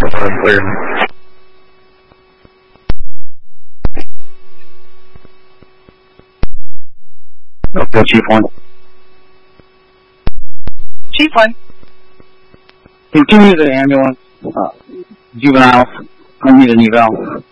clear. Okay, Chief 1. Chief 1. Continue the ambulance. Juvenile. I need an eval.